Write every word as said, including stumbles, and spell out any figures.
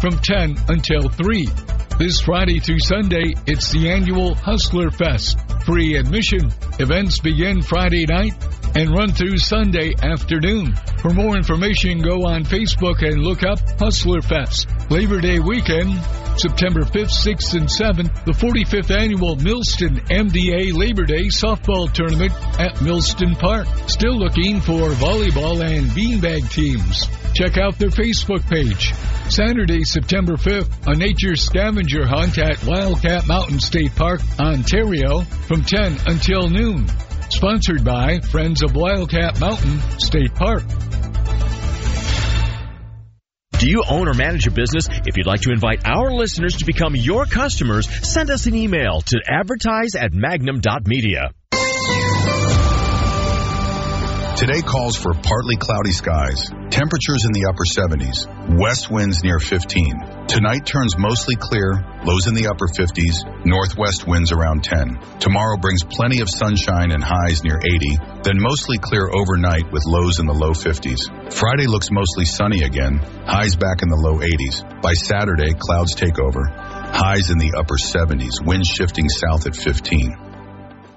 from ten until three. This Friday through Sunday, it's the annual Hustler Fest. Free admission. Events begin Friday night and run through Sunday afternoon. For more information, go on Facebook and look up Hustler Fest. Labor Day weekend, September fifth, sixth, and seventh, the forty-fifth Annual Millston M D A Labor Day Softball Tournament at Millston Park. Still looking for volleyball and beanbag teams. Check out their Facebook page. Saturday, September fifth, a nature scavenger hunt at Wildcat Mountain State Park, Ontario, from ten until noon. Sponsored by Friends of Wildcat Mountain State Park. Do you own or manage a business? If you'd like to invite our listeners to become your customers, send us an email to advertise at magnum dot media. Today calls for partly cloudy skies, temperatures in the upper seventies, west winds near fifteen. Tonight turns mostly clear, lows in the upper fifties, northwest winds around ten. Tomorrow brings plenty of sunshine and highs near eighty, then mostly clear overnight with lows in the low fifties. Friday looks mostly sunny again, highs back in the low eighties. By Saturday, clouds take over, highs in the upper seventies, winds shifting south at fifteen.